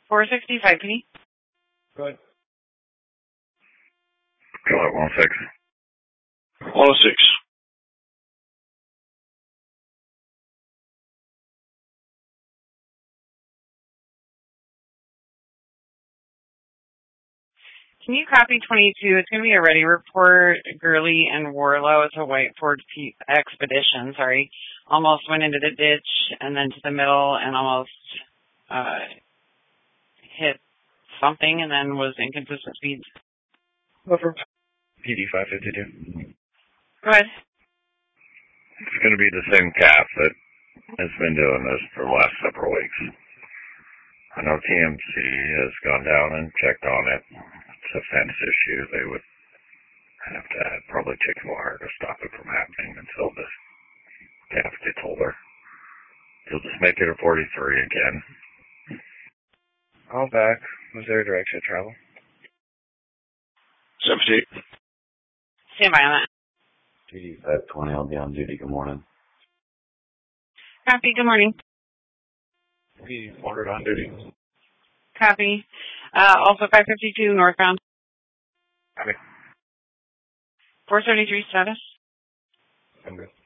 465 Penny. Go ahead. Go at 106. 106. Can you copy 22? It's going to be a ready report. Gurley and Warlow. It's a white Ford Expedition, sorry. Almost went into the ditch and then to the middle and almost hit something and then was inconsistent speeds. Over. PD 552. Go ahead. It's going to be the same calf that has been doing this for the last several weeks. I know TMC has gone down and checked on it. It's a fence issue. They would have to probably take wire to stop it from happening until the calf gets older. You'll just make it a 43 again. All back. Was there a direction of travel? 78. Stand by on that. PD 520, I'll be on duty. Good morning. Copy. Good morning. PD 400 on duty. Copy. Also 552 northbound. Copy. 473 status. I'm good.